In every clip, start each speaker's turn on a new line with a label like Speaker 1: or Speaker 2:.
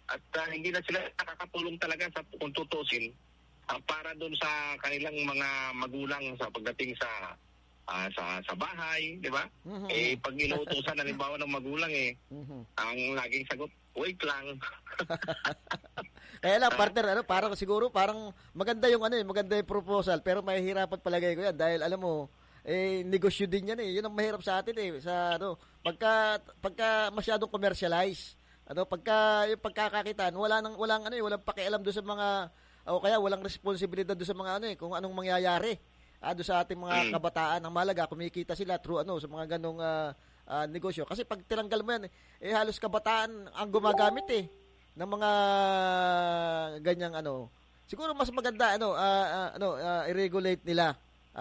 Speaker 1: At hindi na sila nakakatulong talaga sa kung tutusin para doon sa kanilang mga magulang sa pagdating sa bahay, di ba? Pag inuutosan halimbawa ng magulang ang laging sagot, wait lang.
Speaker 2: Kaya lang, partner, parang maganda yung maganda yung proposal, pero mahihirapan palagay ko yan dahil alam mo, negosyo din yan Yun ang mahirap sa atin pagka masyadong commercialize. Pagka yung pagkakakitaan, walang pakialam doon sa mga o kaya walang responsibilidad doon sa mga kung anong mangyayari doon sa ating mga kabataan. Ang mahalaga, kumikita sila through sa mga ganong negosyo. Kasi pag tinanggal mo yan, halos kabataan ang gumagamit ng mga ganyang Siguro mas maganda i-regulate nila.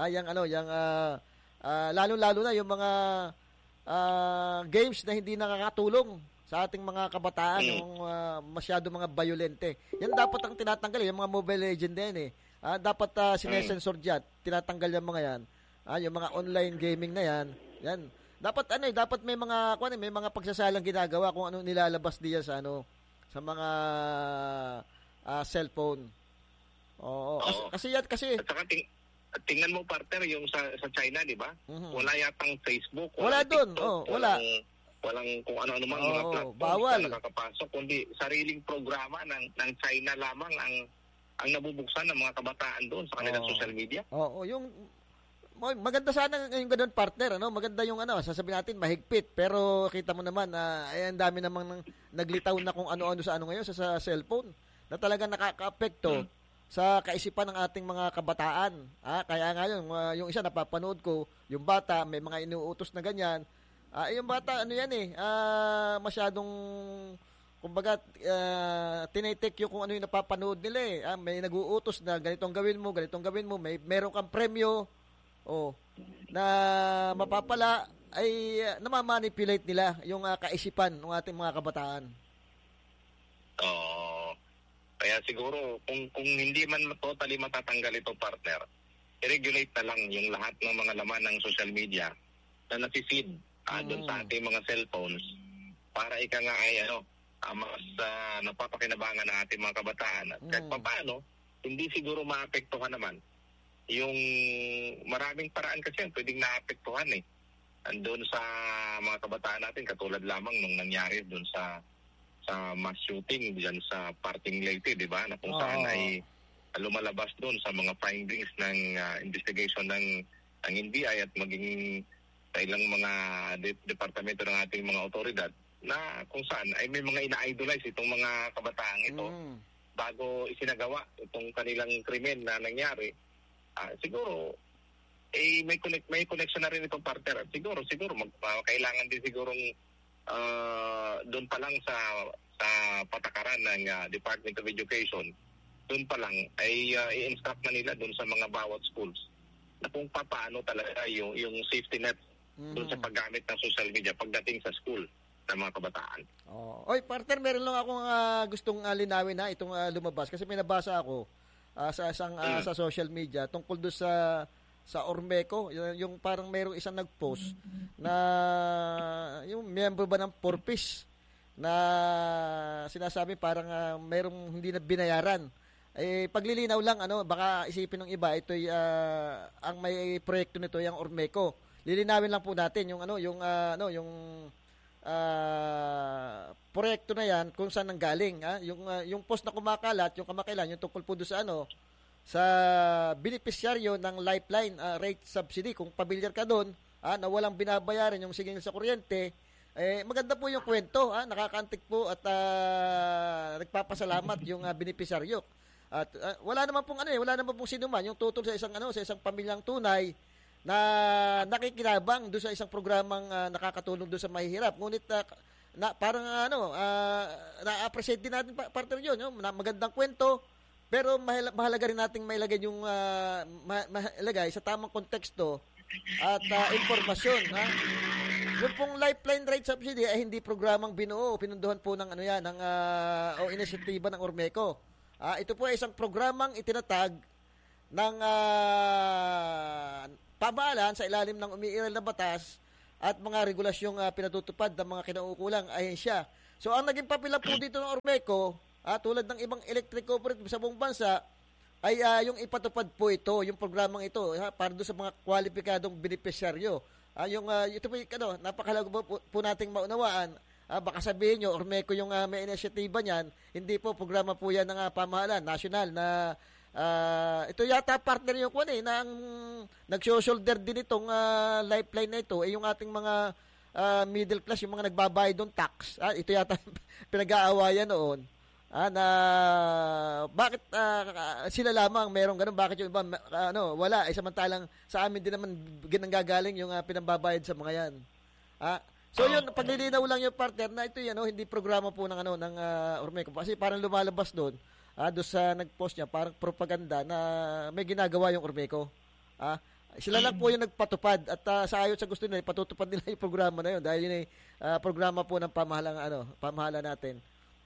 Speaker 2: Lalo-lalo na yung mga games na hindi nakakatulong sa ating mga kabataan, yung masyado mga violente. Yan dapat ang tinatanggal yung mga Mobile Legend din dapat sinesensor dyan, tinatanggal yung mga yan. Yung mga online gaming na yan. Yan. Dapat may mga pagsasalang ginagawa kung ano nilalabas diyan sa mga cellphone. Oo. Kasi
Speaker 1: At saka tingnan mo, partner, yung sa China, di ba? Wala yatang Facebook,
Speaker 2: wala doon.
Speaker 1: Walang kung ano-ano mang mga platform na nakakapasok, kundi sariling programa ng China lamang ang nabubuksan ng mga kabataan doon sa kanilang social media.
Speaker 2: Yung maganda sana yung ganun, partner, maganda yung sasabihin natin mahigpit, pero kita mo naman ang dami namang naglitaw na kung ano-ano sa ngayon sa cellphone na talagang nakaka-apekto sa kaisipan ng ating mga kabataan. Kaya ngayon yung isa napapanood ko, yung bata may mga inuutos na ganyan. Yung bata masyadong kumbaga tinitik yung kung ano yung napapanood nila may nag-uutos na ganitong gawin mo, meron kang premyo na mapapala ay namamanipulate nila yung kaisipan ng ating mga kabataan.
Speaker 1: Kaya siguro kung hindi man totally matatanggal ito, partner, i-regulate na lang yung lahat ng mga laman ng social media na nasi-feed doon sa ating mga cellphones para ika nga ay mas napapakinabangan ng ating mga kabataan. At kahit paano, hindi siguro maapektuhan naman yung maraming paraan kasi yan pwedeng naapektuhan andun sa mga kabataan natin, katulad lamang nung nangyari doon sa mass shooting diyan sa Parting Leyte, di ba? Na kung saan ay lumalabas doon sa mga findings ng investigation ng NBI at maging sa ilang mga departamento ng ating mga otoridad na kung saan ay may mga ina-idolize itong mga kabataang ito bago isinagawa itong kanilang krimen na nangyari. Siguro may connection na rin itong partner. Siguro kailangan din sigurong doon pa lang sa patakaran ng Department of Education, doon pa lang ay i-instruct na nila doon sa mga bawat schools na kung paano talaga yung safety net doon sa paggamit ng social media pagdating sa school ng mga kabataan.
Speaker 2: Oy, partner, meron lang akong gustong linawin itong lumabas kasi may nabasa ako sa isang sa social media tungkol doon sa Ormeco, yung parang mayroong isang nag-post na yung member ba ng Porpis na sinasabi parang mayroong hindi na binayaran. Paglilinaw lang baka isipin ng iba ito'y ang may proyekto nito yung Ormeco. Lilinawin lang po natin yung proyekto na yan kung saan nanggaling. Yung post na kumakalat, yung kamakailan, yung tungkol po doon sa beneficiaryo ng Lifeline rate subsidy. Kung pamilyar ka doon, na walang binabayaran yung singil sa kuryente, maganda po yung kwento. Nakakantik po at nagpapasalamat yung beneficiaryo. At wala naman pong sino man yung tutol sa isang pamilyang tunay na nakikinabang doon sa isang programang nakakatulong doon sa mahihirap. Ngunit parang na-appreciate din natin partner yun, magandang kwento, pero mahalaga rin nating mailagay yung mailagay sa tamang konteksto at impormasyon. Yung pong Lifeline rate subsidy ay hindi programang binuo, pinunduhan po ng ng inisyatiba ng Ormeco. Ito po ay isang programang itinatag ng pamahalaan sa ilalim ng umiiral na batas at mga regulasyong pinatutupad ng mga kinaukulang ahensya. So ang naging papel po dito ng Ormeco, tulad ng ibang electric cooperative sa buong bansa, ay yung ipatupad po ito, yung programang ito, para doon sa mga kwalipikadong benepisyaryo. Ito po, napakahalaga po nating maunawaan. Baka sabihin nyo, Ormeco yung may inisyatiba niyan, hindi po, programa po yan ng pamahalaan, national, na ito yata partner yung na ang nag-shoulder din itong lifeline na ito, yung ating mga middle class, yung mga nagbabayad ng tax. Ito yata pinag-aawayan noon. Na bakit sila lamang merong ganun, bakit yung iba wala, samantalang sa amin din naman ginanggagaling yung pinambabayad sa mga yan. So yun, paglilinaw lang yung partner na ito yan, hindi programa po ng ng Ormeco, kasi parang lumalabas doon sa nag-post niya, parang propaganda na may ginagawa yung Ormeco. Sila lang po yung nagpatupad, at sa ayon sa gusto nila, patutupad nila yung programa na yun, dahil yun ay programa po ng pamahalaan natin.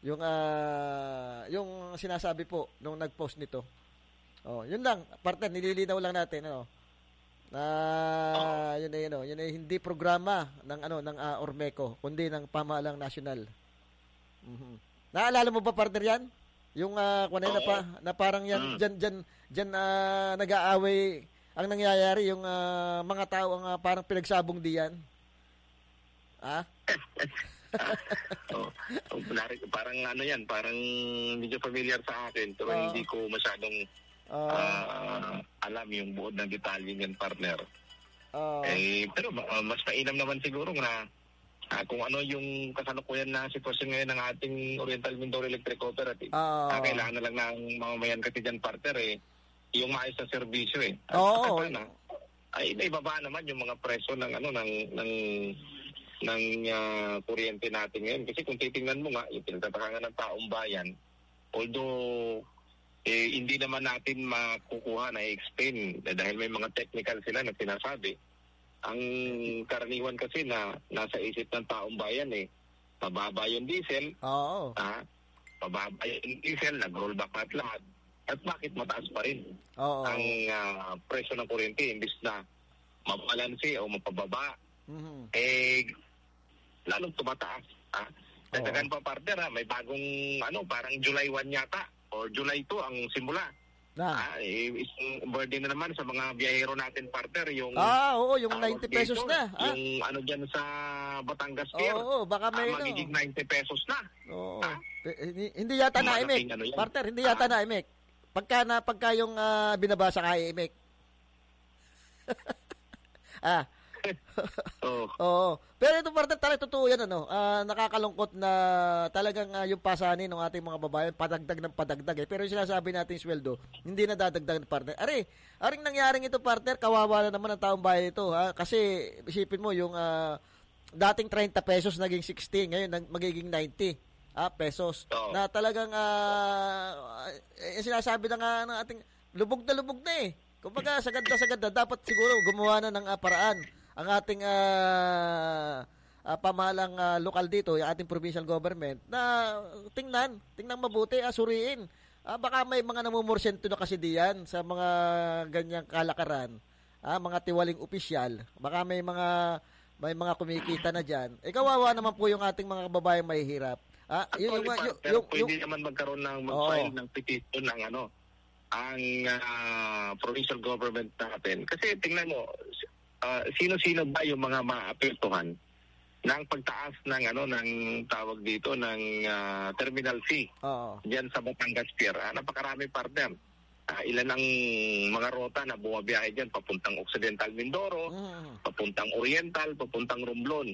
Speaker 2: Yung sinasabi po nung nag-post nito. Yun lang, partner, nililinaw lang natin yun ay hindi programa ng Ormeco, kundi ng pamahalang nasyonal. Naalala mo ba, partner, yan? Yung kanina pa na parang yan diyan nag-aaway ang nangyayari, yung mga tao ang parang pinagsabong diyan.
Speaker 1: Parang yan, parang medyo familiar sa akin, pero hindi ko masyadong alam yung buod ng detalye ng partner. Pero mas mainam naman siguro na kung ano yung kasalukuyan na sitwasyon ngayon ng ating Oriental Mindoro Electric Cooperative. Kailangan na lang ng mamamayan kasi dyan, partner, yung maayos na serbisyo ay naibaba naman yung mga presyo ng kuryente natin ngayon. Kasi kung titingnan mo nga, yung pinagtatakangan ng taong bayan, although hindi naman natin makukuha na i-explain dahil may mga technical sila na sinasabi. Ang karaniwan kasi na nasa isip ng taong bayan, pababa yung diesel, pababa yung diesel, nag-rollback at lahat. At bakit mataas pa rin ang presyo ng kuryente imbis na mabalanse o mapababa? Lalong tumataas. Dagdagan pa, partner, may bagong parang July 1 yata or July 2 ang simula. Isang burden na naman sa mga biyahero natin, partner, yung
Speaker 2: yung 90 pesos na.
Speaker 1: Yung dyan sa Batangas Pier.
Speaker 2: Baka may
Speaker 1: magiging 90 pesos na.
Speaker 2: Hindi yata naimik. Partner, hindi yata naimik. Pagka yung binabasa ka imik. Pero ito, partner, talaga totoo yan, nakakalungkot na talagang yung pasanin ng ating mga babayan, padagdag ng padagdag. Pero yung sinasabi natin sweldo, hindi na dadagdag ng partner. Aring nangyaring ito, partner, kawawa na naman ang taong bayan ito. Kasi isipin mo, yung dating 30 pesos naging 60, ngayon magiging 90 pesos. Na talagang sinasabi na nga ng ating lubog na kumbaga sagad na dapat siguro gumawa na ng paraan ang ating pamahalang lokal dito, yung ating provincial government, na tingnan mabuti, suriin. Baka may mga namumorsyento na kasi diyan sa mga ganyang kalakaran, mga tiwaling opisyal. Baka may mga kumikita na diyan. Kawawa naman po yung ating mga babaeng mahihirap.
Speaker 1: Pwede naman magkaroon ng mag-file ng petition ng ang provincial government natin. Kasi tingnan mo, sino-sino ba yung mga maapektuhan ng pagtaas ng ng tawag dito ng terminal fee diyan sa Batangas Pier. Napakarami, partner. Ilan ang mga rota na bumabiyahe diyan papuntang Occidental Mindoro, papuntang Oriental, papuntang Romblon.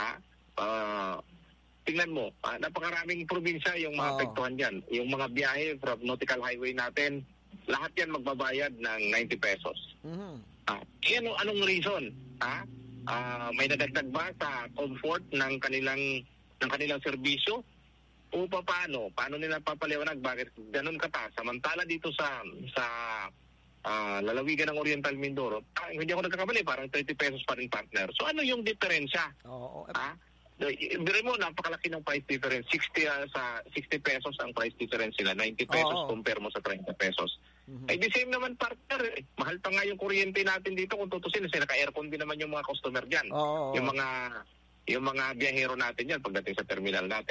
Speaker 1: Tingnan mo, napakaraming probinsya yung maapektuhan diyan. Yung mga biyahe from Nautical Highway natin, lahat yan magbabayad ng 90 pesos. Anong reason? May nadagdag ba sa comfort ng kanilang serbisyo? O paano? Paano nila papaliwanag bakit ganun kataas? Samantala dito sa lalawigan ng Oriental Mindoro, hindi ako nagkakamali, parang 30 pesos pa rin, partner. So ano yung diferensya? Biro mo, napakalaki ng price difference. 60 pesos ang price difference nila. 90 pesos compare mo sa 30 pesos. The same naman, partner. Mahal pa nga yung kuryente natin dito kung tutusin. Kasi naka-aircon din naman yung mga customer dyan. Yung mga biyahero natin yan pagdating sa terminal natin.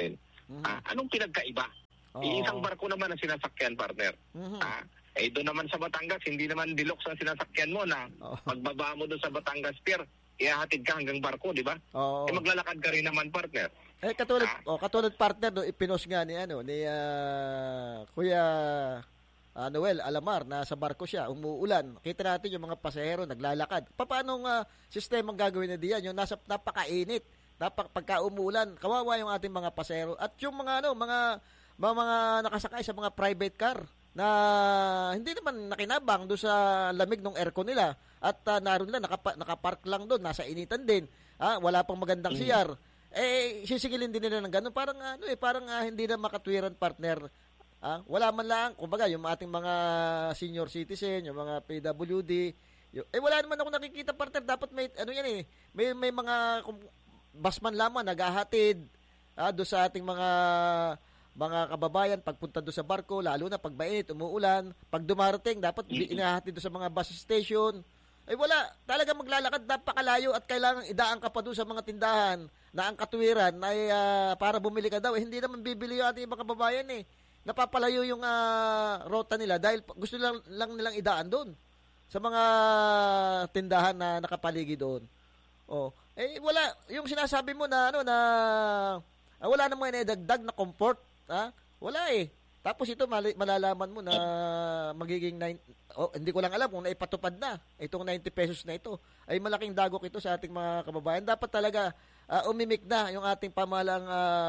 Speaker 1: Anong pinagkaiba? Isang barko naman ang sinasakyan, partner. Doon naman sa Batangas, hindi naman deluxe ang sinasakyan mo na magbaba mo doon sa Batangas Pier, ihahatid ka hanggang barko, di ba? Maglalakad ka rin naman, partner.
Speaker 2: Katulad partner, no, ipinost nga ni Kuya Noel Alamar na sa barko siya, umuulan. Kita natin yung mga pasahero naglalakad. Paano sistemang gagawin na diyan? Yung napakainit. Pagka umuulan, kawawa yung ating mga pasahero. At yung mga mga nakasakay sa mga private car na hindi naman nakinabang doon sa lamig ng aircon nila at naroon lang nakapark lang doon, nasa initan din. Wala pang magandang CR. Sisigilin din nila ng ganun. Parang hindi na makatwiran, partner. Wala man lang, kumbaga, yung ating mga senior citizen, yung mga PWD, wala naman ako nakikita, partner. Dapat may may mga basman lamang naghahatid doon sa ating mga kababayan pagpunta doon sa barko, lalo na pag mainit, umuulan. Pag dumarating, dapat inahatid doon sa mga bus station. Wala. Talaga maglalakad, napakalayo at kailangan idaan ka pa doon sa mga tindahan na ang katwiran ay para bumili ka daw. Hindi naman bibili yung ating mga kababayan Napapalayo yung rota nila dahil gusto lang nilang idaan doon sa mga tindahan na nakapaligid doon. Wala. Yung sinasabi mo na wala namang inidagdag na comfort. Wala Tapos ito malalaman mo na magiging hindi ko lang alam kung naipatupad na itong 90 pesos na ito. Ay malaking dagok ito sa ating mga kababayan. Dapat talaga umimik na yung ating pamahalang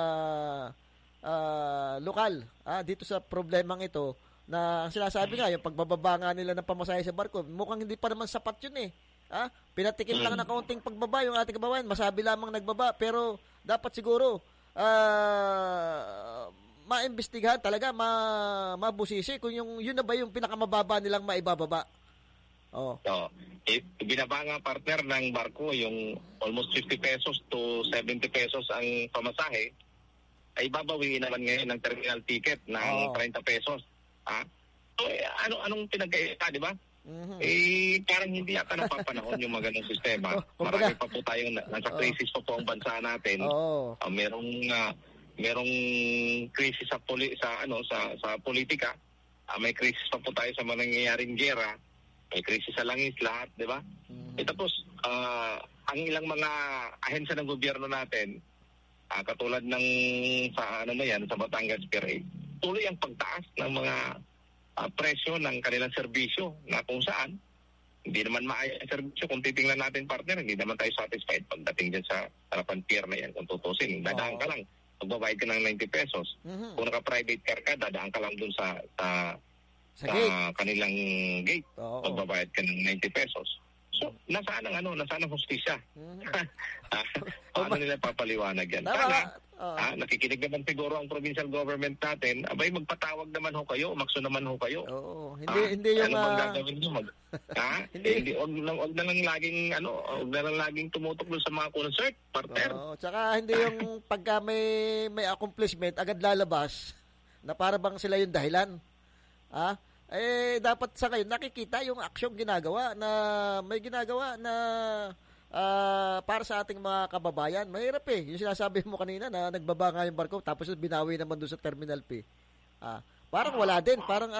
Speaker 2: lokal dito sa problemang ito na ang sinasabi nga yung pagbababa nga nila ng pamasahe sa barko, mukhang hindi pa naman sapat yun pinatikim lang na kaunting pagbaba yung ating kababayan, masabi lamang nagbaba, pero dapat siguro maimbestigahan talaga, mabusisi kung yun na ba yung pinakamababa nilang maibababa.
Speaker 1: Binaba nga, partner, ng barko yung almost 50 pesos to 70 pesos ang pamasahe, ay babawiin naman ngayon ng terminal ticket ng 30 pesos. Anong pinagkaiba, di ba? Parang hindi yata napapanahon yung mga ganong sistema. Marami pa po tayong nasa crisis pa po ang bansa natin. Merong crisis sa politika. May crisis pa po tayo sa mga nangyayaring giyera. May crisis sa langis, lahat, di ba? Tapos, ang ilang mga ahensya ng gobyerno natin, katulad ng sa Batangas Pier, tuloy ang pagtaas ng mga presyo ng kanilang serbisyo na kung saan hindi naman maayos ang serbisyo. Kung titingnan natin, partner, hindi naman tayo satisfied pagdating dyan sa harapan pier na yan. Kung tutusin, dadaan ka lang, magbabayad ka ng 90 pesos. Kung naka-private car ka, dadaan ka lang dun sa kanilang gate. Magbabayad ka ng 90 pesos. So, nasaan ang hustisya? Paano nila papaliwanag yan? Nakikinig naman siguro ang provincial government natin, abay magpatawag naman ho kayo, umakso naman ho kayo.
Speaker 2: Hindi yung
Speaker 1: ano bang gagawin nyo? Wag na lang laging tumutok doon sa mga concert, partner.
Speaker 2: Tsaka hindi yung pagka may accomplishment agad lalabas na para bang sila yung dahilan. Dapat sa ngayon nakikita yung aksyong ginagawa na may ginagawa na para sa ating mga kababayan. Mahirap yung sinasabi mo kanina na nagbaba nga yung barko tapos binawi naman doon sa Terminal P. Parang wala din. Parang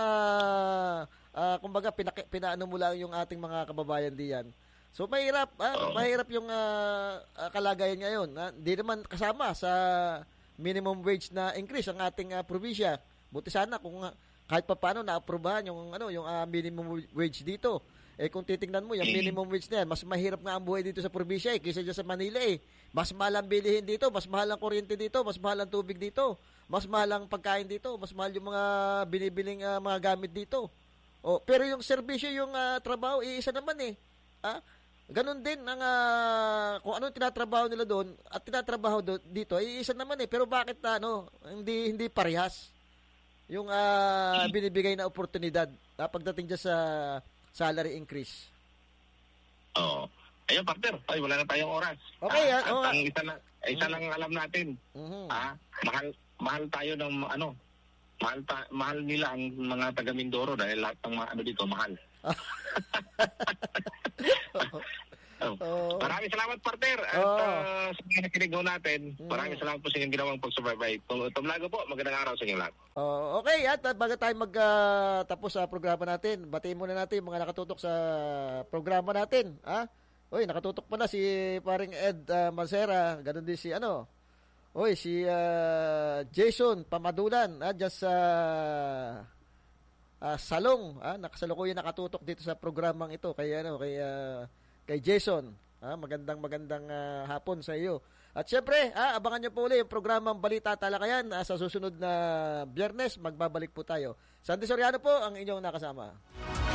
Speaker 2: kumbaga pinaano mo lang yung ating mga kababayan diyan. So mahirap yung kalagayan ngayon. Hindi naman kasama sa minimum wage na increase ang ating probinsya. Buti sana kung kahit pa paano na-aprobahan yung minimum wage dito. Kung titingnan mo, yung minimum wage na yan, mas mahirap nga ang buhay dito sa probinsya kaysa dyan sa Manila Mas mahal ang bilihin dito, mas mahal ang kuryente dito, mas mahal ang tubig dito, mas mahal ang pagkain dito, mas mahal yung mga binibiling mga gamit dito. Pero yung serbisyo, yung trabaho, iisa naman Ganun din ang kung anong tinatrabaho nila doon at tinatrabaho dito, iisa naman Pero bakit hindi parehas? Yung binibigay na oportunidad pagdating dyan sa salary increase.
Speaker 1: Ayun, partner. Wala na tayong oras.
Speaker 2: Okay.
Speaker 1: Ang isa lang alam natin. Mahal tayo ng mahal nila ang mga taga Mindoro dahil lahat ng mga dito mahal. Maraming salamat, partner. At sa mga nakinig natin, maraming salamat po sa inyong ginawang pag-survive. Tumlago po, magandang araw sa inyo lahat.
Speaker 2: Okay, at bago tayo magtapos sa programa natin, batiin muna natin yung mga nakatutok sa programa natin. Uy, nakatutok pala si paring Ed Mancera, ganun din si si Jason Pamadulan, dyan sa Salong, nakasalukuyan nakatutok dito sa programang ito kay Jason. Magandang hapon sa iyo. At syempre, abangan niyo po ulit yung programang Balita Talakayan sa susunod na Biyernes. Magbabalik po tayo. Sandy Soriano po ang inyong nakasama.